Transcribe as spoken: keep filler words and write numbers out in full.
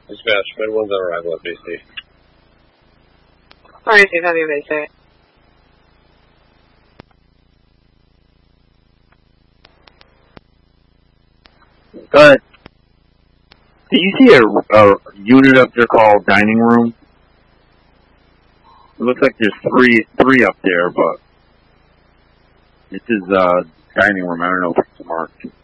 Dispatch, Med one's on arrival at B C. Alright, you have your base. Go ahead. Do you see a, a unit up there called dining room? It looks like there's three three up there, but this is uh dining room. I don't know if it's marked.